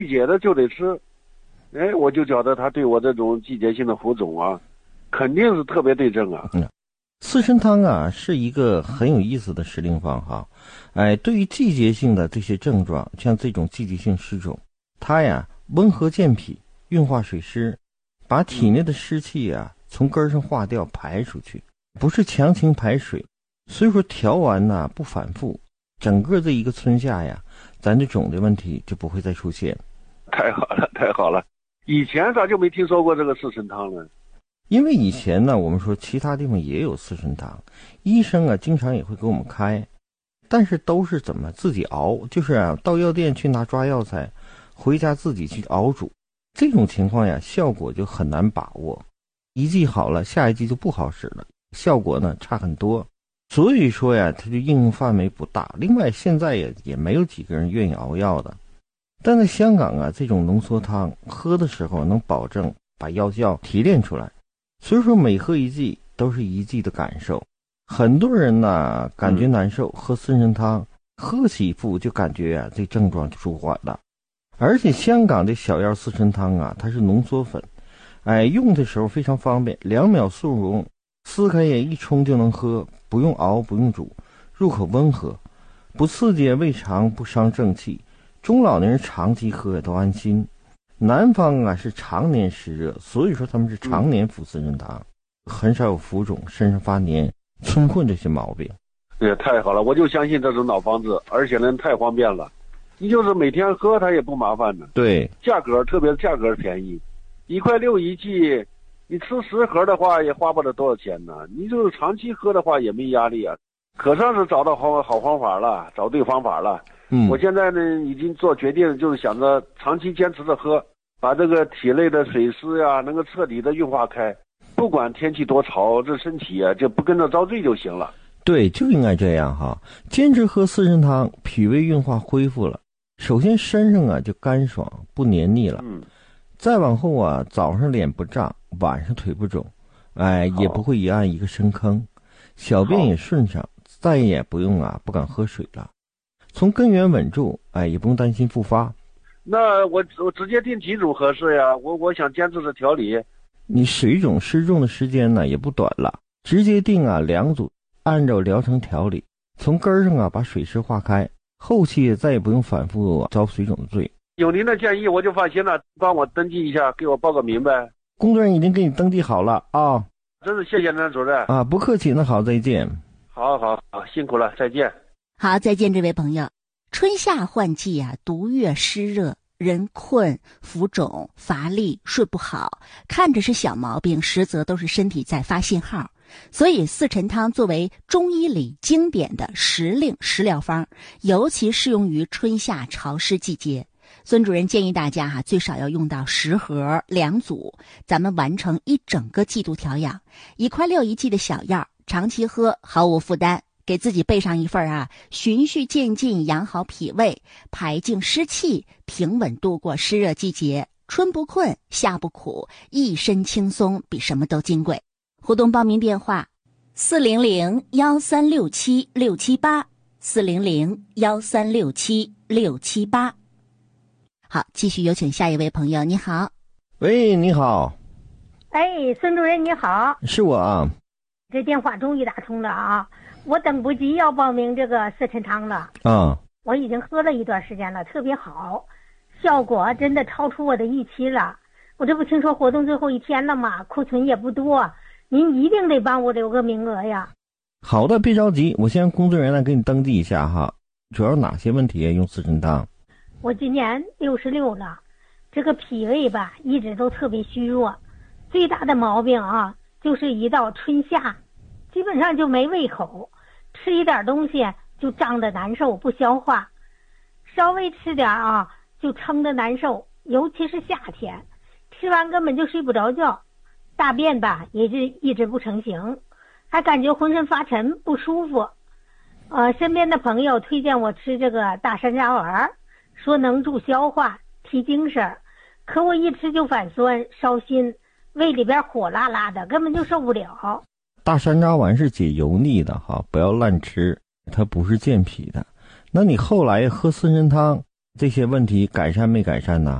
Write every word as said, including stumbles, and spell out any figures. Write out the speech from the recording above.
季节的就得吃。哎，我就觉得它对我这种季节性的浮肿啊，肯定是特别对症啊。 嗯，四神汤啊是一个很有意思的时令方哈。哎，对于季节性的这些症状，像这种季节性湿肿，它呀温和健脾，运化水湿，把体内的湿气啊从根上化掉排出去，不是强行排水。所以说调完呢不反复，整个这一个春夏呀，咱这肿的问题就不会再出现。 太好了，太好了！以前咋就没听说过这个四神汤呢？ 因为以前呢，我们说其他地方也有四神汤，医生啊经常也会给我们开，但是都是怎么自己熬，就是啊到药店去拿抓药材，回家自己去熬煮。这种情况呀，效果就很难把握，一剂好了，下一剂就不好使了，效果呢差很多。所以说呀，它就应用范围不大。另外，现在也也没有几个人愿意熬药的。但在香港啊，这种浓缩汤喝的时候能保证把药效提炼出来，所以说每喝一剂都是一剂的感受。很多人呢感觉难受，喝四神汤喝几副就感觉啊这症状就舒缓了。而且香港的小药四神汤啊，它是浓缩粉，哎，用的时候非常方便，两秒速溶，撕开也一冲就能喝，不用熬不用煮，入口温和，不刺激胃肠，不伤正气。中老年人长期喝都安心。南方啊是常年湿热，所以说他们是常年服四神汤，很少有浮肿、身上发黏、春困这些毛病。 也太好了，我就相信这种老方子，而且呢太方便了，你就是每天喝它也不麻烦呢。 对， 价格特别价格便宜，一块六一剂，你吃十盒的话也花不了多少钱呢。你就是长期喝的话也没压力啊，可算是找到好好方法了，找对方法了。 嗯， 我现在呢已经做决定，就是想着长期坚持着喝，把这个体内的水湿呀能够彻底的运化开，不管天气多潮，这身体啊就不跟着遭罪就行了。 对，就应该这样哈。坚持喝四神汤，脾胃运化恢复了，首先身上啊就干爽不黏腻了， 嗯， 再往后啊早上脸不胀，晚上腿不肿，哎，也不会一按一个深坑，小便也顺畅，再也不用啊不敢喝水了。从根源稳住，哎，也不用担心复发。 那我我直接定几种合适呀？我我想坚持着调理。 你水肿湿重的时间呢也不短了，直接定啊两组，按照疗程调理，从根上啊把水湿化开，后期再也不用反复遭水肿的罪。 有您的建议我就放心了，帮我登记一下，给我报个名呗。 工作人员已经给你登记好了啊。 真是谢谢您主任啊，不客气，那好，再见。 好好好，辛苦了，再见。 好，再见，这位朋友。春夏换季啊，毒月湿热，人困、浮肿、乏力、睡不好，看着是小毛病，实则都是身体在发信号。所以四神汤作为中医里经典的时令食疗方，尤其适用于春夏潮湿季节。孙主任建议大家哈、啊，最少要用到十盒两组，咱们完成一整个季度调养。一块六一剂的小药，长期喝毫无负担。给自己备上一份啊，循序渐进养好脾胃，排净湿气，平稳度过湿热季节。春不困，夏不苦，一身轻松，比什么都金贵。互动报名电话：四零零幺三六七六七八，四零零幺三六七六七八。好，继续有请下一位朋友。你好， 喂，你好。 哎，孙主任你好， 是我啊。 这电话终于打通了啊！我等不及要报名这个四神汤了。 啊， 我已经喝了一段时间了，特别好，效果真的超出我的预期了。我这不听说活动最后一天了吗？库存也不多，您一定得帮我留个名额呀。 好的，别着急，我先让工作人员来给你登记一下哈。主要哪些问题用四神汤？ 我今年六十六了，这个脾胃吧一直都特别虚弱，最大的毛病啊就是一到春夏基本上就没胃口，吃一点东西就胀得难受，不消化，稍微吃点啊就撑得难受，尤其是夏天吃完根本就睡不着觉，大便吧也是一直不成形，还感觉浑身发沉不舒服。呃，身边的朋友推荐我吃这个大山楂丸，说能助消化提精神，可我一吃就反酸烧心，胃里边火辣辣的，根本就受不了。 大山楂丸是解油腻的哈，不要乱吃，它不是健脾的。那你后来喝四神汤， 这些问题改善没改善呢？